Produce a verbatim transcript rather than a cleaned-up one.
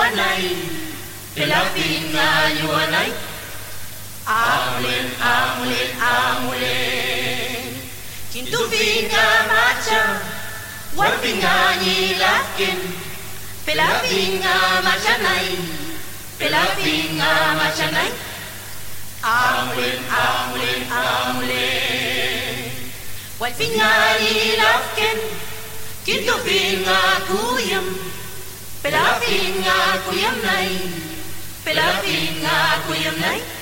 này pela vinga yuanai amulen amulen amulen kintu vinga macha wan vinga ni lakin pela vinga macha nai pela vinga macha nai amulen amulen amulen wan vinga ni lakin kintu vinga kuyam pela vinga kuyam nai pela vinga kuyam nai